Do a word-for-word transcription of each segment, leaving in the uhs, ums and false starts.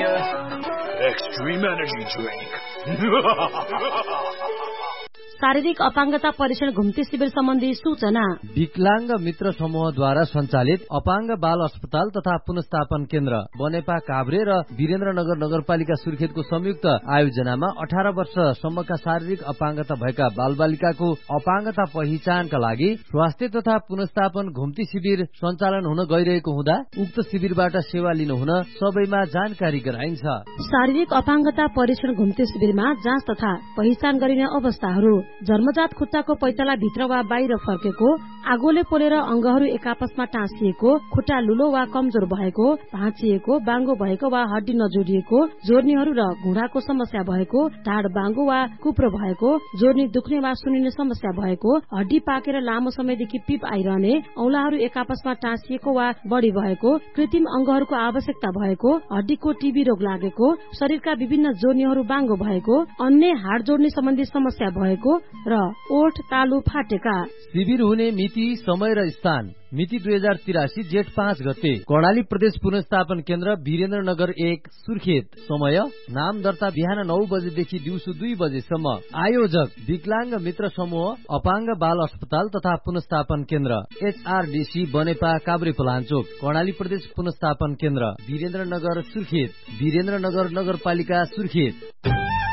Premier Extreme Energy Drink. शारीरिक अपाङ्गता परीक्षण घुम्ती शिविर सम्बन्धी सूचना। विकलांग मित्र समूहद्वारा सञ्चालित अपाङ्ग बाल अस्पताल तथा पुनर्स्थापन केन्द्र बनेपा काभ्रे र वीरेन्द्रनगर नगरपालिका सुर्खेतको संयुक्त आयोजनामा अठार वर्षसम्मका शारीरिक अपाङ्गता भएका बालबालिकाको अपाङ्गता पहिचानका लागि स्वास्थ्य तथा पुनर्स्थापन घुम्ती शिविर सञ्चालन हुन गइरहेको हुँदा उक्त शिविरबाट सेवा लिनु हुन सबैमा जानकारी गराइन्छ। शारीरिक अपाङ्गता परीक्षण घुम्ती शिविरमा जाँच तथा पहिचान गरिने अवस्थाहरू: जन्मजात खुट्टाको पैताला भित्र वा बाहिर फर्केको, आगोले पोलेर अंगहरू एकापसमा टाँसिएको, खुट्टा लुलो वा कमजोर भएको, भाँचिएको, बाङ्गो भएको वा हड्डी नजोडिएको, जोर्नीहरू र घुँडाको समस्या भएको, ढाड बाङ्गो वा कुप्रो भएको, जोर्नी दुख्ने वा सुनिने समस्या भएको, हड्डी पाकेर लामो समयदेखि पिप आइरहने, औंलाहरू एकापसमा टाँसिएको वा बढ़ी भएको, कृत्रिम अंगहरूको आवश्यकता भएको, हड्डीको टीबी रोग लागेको, शरीरका विभिन्न जोर्नीहरू बाङ्गो भएको, अन्य हाड जोड्ने सम्बन्धी समस्या भएको र ओठ तालु फाटेका। शिविर हुने मिति, समय र स्थान: मिति दुई हजार तिरासी जेठ पाँच गते, कर्णाली प्रदेश पुनर्स्थापन केन्द्र वीरेन्द्रनगर एक सुर्खेत। समय नाम दर्ता बिहान नौ बजेदेखि दिउँसो दुई बजेसम्म। आयोजक विकलांग मित्र समूह अपाङ्ग बाल अस्पताल तथा पुनर्स्थापन केन्द्र एचआरडीसी बनेपा काभ्रे पलाञ्चोक, कर्णाली प्रदेश पुनर्स्थापन केन्द्र वीरेन्द्रनगर सुर्खेत, वीरेन्द्रनगर नगरपालिका सुर्खेत।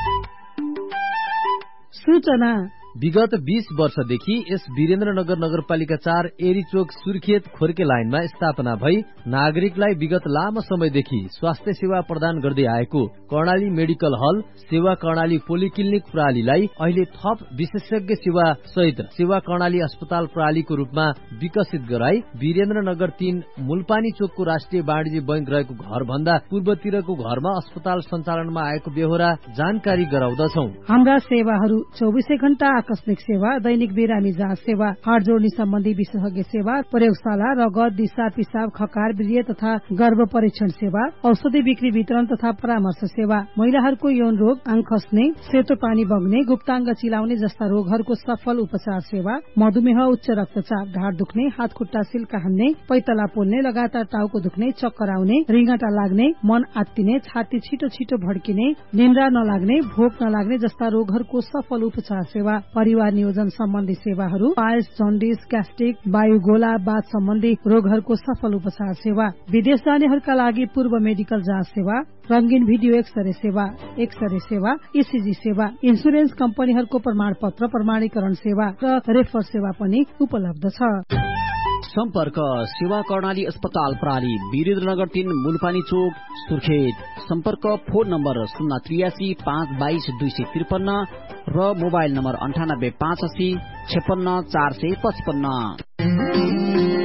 सूचना: विगत बीस वर्षदेखि यस वीरेन्द्रनगर नगरपालिका चार एरीचोक सुर्खेत खोर्के लाइनमा स्थापना भई नागरिकलाई विगत लामो समयदेखि स्वास्थ्य सेवा प्रदान गर्दै आएको कर्णाली मेडिकल हल सेवा कर्णाली पोलिक्लिनिक प्रणालीलाई अहिले थप विशेषज्ञ सेवा सहित सेवा कर्णाली अस्पताल प्रणालीको रूपमा विकसित गराई वीरेन्द्रनगर तीन मूलपानी चोकको राष्ट्रिय वाणिज्य बैंक रहेको घर भन्दा पूर्वतिरको घरमा अस्पताल सञ्चालनमा आएको बेहोरा जानकारी गराउँदछौ। हाम्रा सेवाहरू चौबिसै घण्टा आकस्मिक सेवा, दैनिक बिरामी जाँच सेवा, हाड जोड्ने सम्बन्धी विशेषज्ञ सेवा, प्रयोगशाला, रगत, दिशा, पिसाब, खकार, वीर्य तथा गर्भ परीक्षण सेवा, औषधि बिक्री वितरण तथा परामर्श सेवा, महिलाहरूको यौन रोग, आङ खस्ने, सेतो पानी बग्ने, गुप्ताङ्ग चिलाउने जस्ता रोगहरूको सफल उपचार सेवा, मधुमेह, उच्च रक्तचाप, ढाड दुख्ने, हात खुट्टा सिल्का हान्ने, पैतला पोल्ने, लगातार टाउको दुख्ने, चक्कर आउने, रिङ्गटा लाग्ने, मन आत्तिने, छाती छिटो छिटो भड्किने, निन्द्रा नलाग्ने, भोक नलाग्ने जस्ता रोगहरूको सफल उपचार सेवा, परिवार नियोजन सम्बन्धी सेवाहरू, पाइल्स, जन्डिस, ग्यास्ट्रिक, वायुगोला, बाथ सम्बन्धी रोगहरूको सफल उपचार सेवा, विदेश जानेहरूका लागि पूर्व मेडिकल जाँच सेवा, रंगीन भिडियो एक्सरे सेवा, एक्सरे सेवा, ईसीजी सेवा, इन्सुरेन्स कम्पनीहरूको प्रमाण पत्र प्रमाणीकरण सेवा र रेफर सेवा पनि उपलब्ध छ। सम्पर्क सेवा कर्णाली अस्पताल प्रणाली वीरेन्द्रनगर तीन मूलपानी चोक सुर्खेत। सम्पर्क फोन नम्बर शून्य त्रियासी पाँच बाइस दुई सय त्रिपन्न र मोबाइल नम्बर अन्ठानब्बे पाँच असी छप्पन्न चार सय पचपन्न।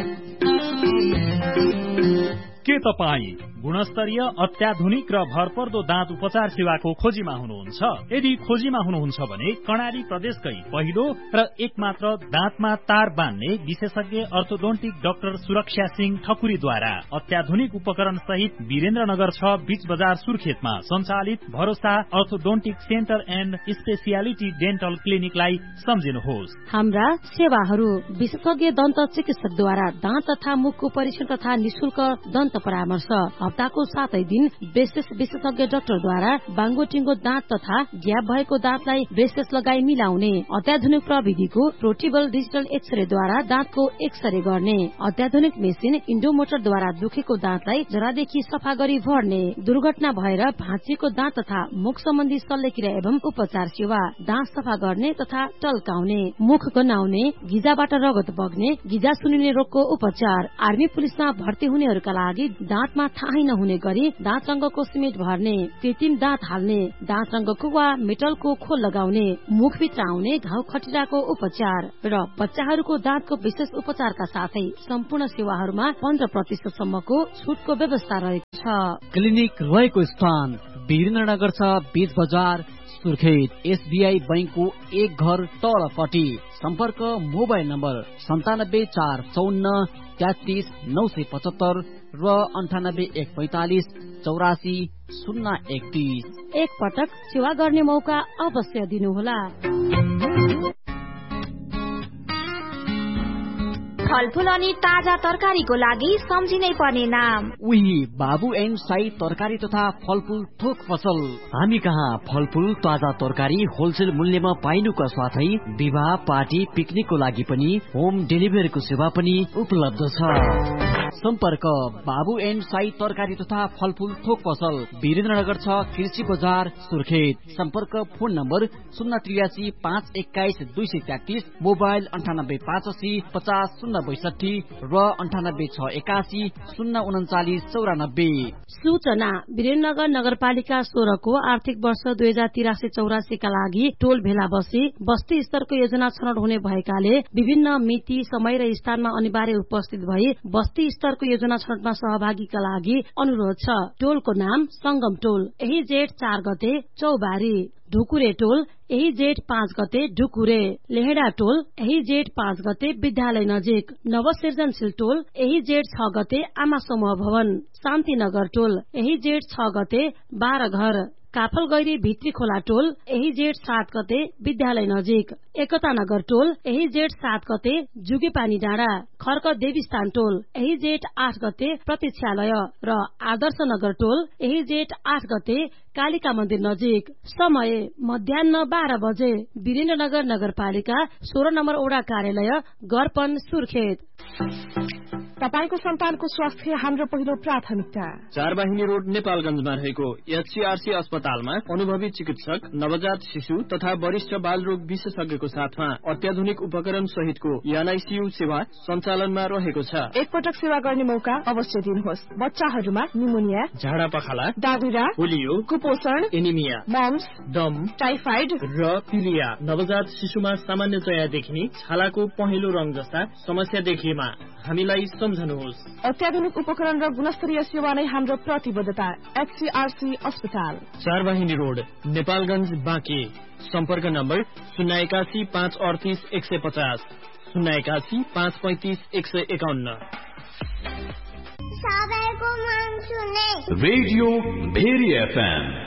के तपाईँ गुणस्तरीय अत्याधुनिक र भरपर्दो दाँत उपचार सेवाको खोजीमा हुनुहुन्छ? यदि खोजीमा हुनुहुन्छ भने कर्णाली प्रदेशकै पहिलो र एकमात्र दाँतमा तार बान्ने विशेषज्ञ अर्थोडोन्टिक डाक्टर सुरक्षा सिंह ठकुरीद्वारा अत्याधुनिक उपकरण सहित वीरेन्द्रनगर छ बीच बजार सुर्खेतमा सञ्चालित भरोसा orthodontic centre and speciality dental क्लिनिकलाई सम्झिनुहोस्। हाम्रा सेवाहरू: विशेषज्ञ दन्त चिकित्सकद्वारा दाँत तथा मुखको परीक्षण तथा निशुल्क दन्त परामर्श, हप्ताको सातै दिन ब्रेसेस विशेषज्ञ डाक्टरद्वारा बाङ्गो टिङ्गो दाँत तथा ग्याप भएको दाँतलाई ब्रेसेस लगाई मिलाउने, अत्याधुनिक प्रविधिको पोर्टेबल डिजिटल एक्सरेद्वारा दाँतको एक्सरे गर्ने, अत्याधुनिक मेसिन इन्डोमोटरद्वारा दुखेको दाँतलाई जरादेखि सफा गरी भर्ने, दुर्घटना भएर भाँचिएको दाँत तथा मुख सम्बन्धी शल्यक्रिया एवं उपचार सेवा, दाँत सफा गर्ने तथा टल्काउने, मुख गन्हाउने, गिजाबाट रगत बग्ने, गिजा सुनिने रोगको उपचार, आर्मी पुलिसमा भर्ती हुनेहरूका लागि दाँतमा थाहै नहुने गरी दाँत रंगको सिमेन्ट भर्ने, कृत्रिम दाँत हाल्ने, दाँत रंगको वा मेटलको खोल लगाउने, मुखभित्र आउने घाउ खटिराको उपचार र बच्चाहरूको दाँतको विशेष उपचारका साथै सम्पूर्ण सेवाहरूमा पन्ध्र प्रतिशत सम्मको छुटको व्यवस्था रहेको छ। क्लिनिक रहेको स्थान वीरेन्द्रनगर छ बीच बजार सुर्खेत, एसबीआई बैंकको एक घर तलपट्टि। सम्पर्क मोबाइल नम्बर सन्तानब्बे चार चौन्न तेत्तिस नौ सय पचहत्तर र अन्ठानब्बे एक पैंतालिस चौरासी शून्य एकतीस। एक पटक सेवा गर्ने मौका अवश्य दिनुहोला। फलफूल अनि ताजा तरकारीको लागि सम्झिनै पर्ने नाम। उही बाबु एन्ड साई तरकारी तथा फलफूल थोक पसल। हामी कहाँ फलफूल ताजा तरकारी होलसेल मूल्यमा पाइनुका साथै विवाह पार्टी पिकनिकको लागि पनि होम डेलिभरीको सेवा पनि उपलब्ध छ। सम्पर्क बाबु एन्ड साई तरकारी तथा फलफूल थोक पसल, वीरेन्द्रनगर छ, कृषि बजार, सुर्खेत। सम्पर्क फोन नम्बर शून्य त्रियासी पाँच एक्काइस दुई सय तेत्तिस, मोबाइल अन्ठानब्बे पाँच असी पचास शून्य बैसठी र अन्ठानब्बे छ एकासी शून्य उन्चालिस चौरानब्बे। सूचना वीरेन्द्रनगर नगरपालिका सोह्रको आर्थिक वर्ष दुई हजार तिरासी चौरासीका लागि टोल भेला बसी बस्ती स्तरको योजना छनौट हुने भएकाले विभिन्न मिति, समय र स्थानमा अनिवार्य उपस्थित भई बस्ती स्तरको योजना छनौटमा सहभागीका लागि अनुरोध छ। टोलको नाम संगम टोल, यही जेठ चार गते चौबारी। ढुकुरे टोल यही जेठ पाँच गते ढुकुरे। लेहेडा टोल यही जेठ पाँच गते विद्यालय नजिक। नवसृजनशील टोल यही जेठ छ गते आमा समूह भवन। शान्तिनगर टोल यही जेठ छ गते बाह्र घर। काफल गैरी भित्री खोला टोल यही जेठ सात गते विद्यालय नजिक। एकता नगर टोल यही जेठ सात गते जुगेपानी डाँडा। खर्क देवीस्थान टोल यही जेठ आठ गते प्रतीक्षालय र आदर्श नगर टोल यही जेठ आठ गते कालिका मन्दिर नजिक। समय मध्याह बाह्र बजे। वीरेन्द्रनगर नगरपालिका सोह्र नम्बर ओडा कार्यालय गरपन सुर्खेत। तपाईको सन्तानको स्वास्थ्य हाम्रो पहिलो प्राथमिकता। चारबाहिनी रोड नेपालगञ्जमा रहेको एचसीआरसी अस्पतालमा अनुभवी चिकित्सक, नवजात शिशु तथा वरिष्ठ बालरोग विशेषज्ञको साथमा अत्याधुनिक उपकरण सहितको एनआईसीयू सेवा सञ्चालनमा रहेको छ। एकपटक सेवा गर्ने मौका अवश्य दिनुहोस्। बच्चाहरूमा निमोनिया, झाडा पखाला, डागुरा, पोलियो, कुपोषण, एनिमिया, मम्स, दम, टाइफाइड र पिलिया। नवजात शिशुमा सामान्यतया देखिने छालाको पहेँलो रंग जस्ता समस्या देखिएमा हामीलाई सम्झनुहोस्। अत्याधुनिक उपकरण र गुणस्तरीय सेवा नै हाम्रो प्रतिबद्धता। एचसीआरसी अस्पताल, चारबाहिनी रोड, नेपालगञ्ज, बाँके। सम्पर्क नम्बर शून्य एकासी पाँच अडतिस एक सय पचास, शून्य एकासी पाँच पैंतिस एक सय एकाउन्न। Radio very FM